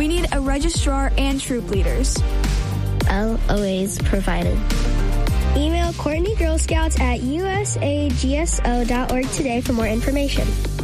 We need a registrar and troop leaders. LOAs provided. Email Courtney Girl Scouts at usagso.org today for more information.